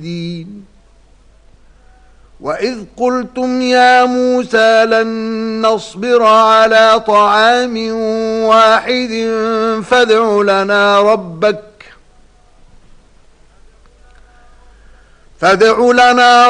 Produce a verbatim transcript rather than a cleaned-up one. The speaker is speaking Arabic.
الدين. وإذ قلتم يا موسى لن نصبر على طعام واحد فادع لنا ربك فادع لنا